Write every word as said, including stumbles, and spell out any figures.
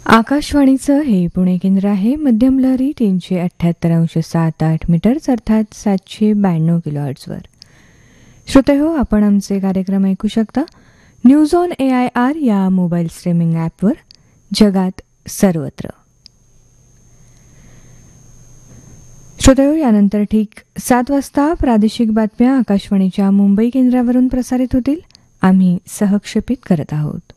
आकाशवाणीचं हे पुणे केंद्र आहे. मध्यम लहरी तीनशे अठ्ठ्याहत्तर अंश सात आठ मीटर्स अर्थात सातशे ब्याण्णव किलो हर्ट्झवर. श्रोतेहो, आपण आमचे कार्यक्रम ऐकू शकता news on A I R या मोबाईल स्ट्रीमिंग ॲपवर जगात सर्वत्र. श्रोतेहो, यानंतर ठीक सात वाजता प्रादेशिक बातम्या आकाशवाणीच्या मुंबई केंद्रावरून प्रसारित होतील. आम्ही सहक्षेपित करत आहोत.